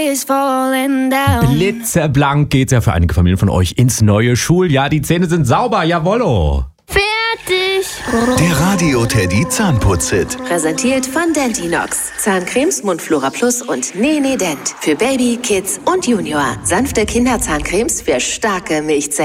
Blitzeblank geht's ja für einige Familien von euch ins neue Schuljahr. Die Zähne sind sauber, jawollo. Fertig. Der Radio Teddy Zahnputz-Hit. Präsentiert von Dentinox. Zahncremes, Mundflora Plus und Nee Dent. Für Baby, Kids und Junior. Sanfte Kinderzahncremes für starke Milchzähne.